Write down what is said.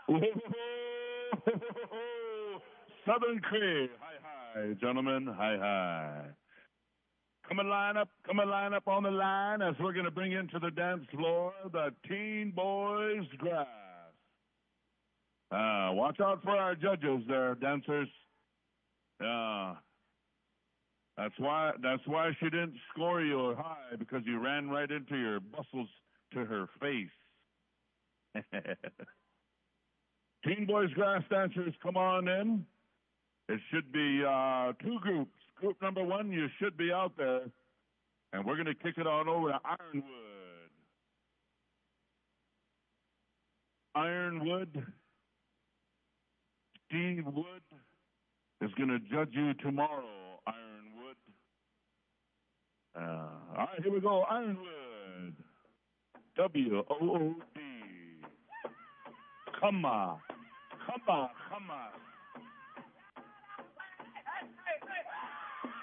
Southern Cree. Hi, gentlemen. Hi. Come and line up on the line as we're going to bring into the dance floor the Teen Boys Grass. Watch out for our judges there, dancers. That's why she didn't score you high, because you ran right into your muscles to her face. Teen Boys Grass dancers, come on in. It should be two groups. Group number one, you should be out there. And we're going to kick it on over to Ironwood. Ironwood, Steve Wood is going to judge you tomorrow, Ironwood. All right, here we go. Ironwood. WOOD. Come on.